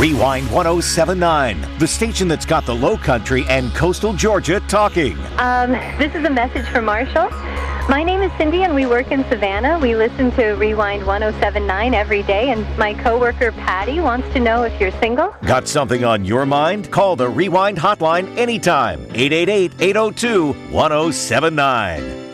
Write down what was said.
Rewind 1079, the station that's got the Low Country and coastal Georgia talking. This is a message for Marshall. My name is Cindy and we work in Savannah. We listen to Rewind 1079 every day, and my coworker Patty wants to know if you're single. Got something on your mind? Call the Rewind hotline anytime. 888-802-1079.